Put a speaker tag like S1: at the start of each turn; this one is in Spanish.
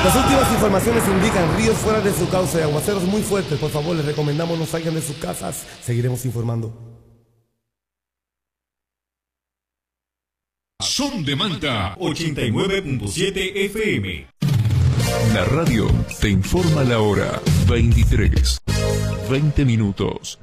S1: Las últimas informaciones indican ríos fuera de su cauce, aguaceros muy fuertes. Por favor, les recomendamos no salgan de sus casas. Seguiremos informando.
S2: Son de Manta 89.7 FM.
S3: La radio te informa la hora. 23:20.